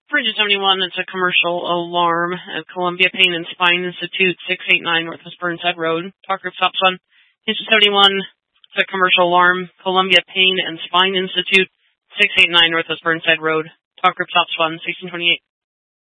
Bridge 71, it's a commercial alarm at Columbia Pain and Spine Institute, 689 Northwest Burnside Road. Talk group stops on. Bridge 71, it's a commercial alarm, Columbia Pain and Spine Institute, 689 Northwest Burnside Road. Talk group stops on 1628.